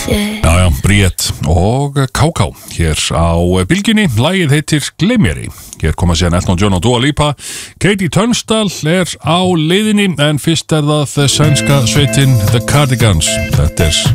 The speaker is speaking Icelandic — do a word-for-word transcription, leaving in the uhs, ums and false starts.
Já, já, Bríett og Ká Ká hér á bylgjunni. Lagið heitir Gleymjari. Hér koma síðan Elton John og Dua Lipa. Katie Tunstall er á leiðinni, en fyrst er það sænska sveitin The Cardigans. Þetta er